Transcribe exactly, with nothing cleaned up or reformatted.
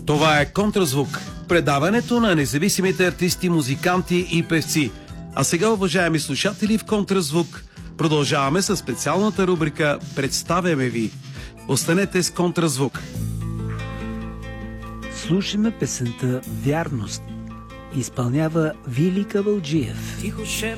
Това е Контразвук, предаването на независимите артисти, музиканти и певци. А сега, уважаеми слушатели, в Контразвук продължаваме с специалната рубрика «Представяме ви». Останете с Контразвук. Слушаме песента «Вярност». Изпълнява Вили Кавалджиев. Тихо шепна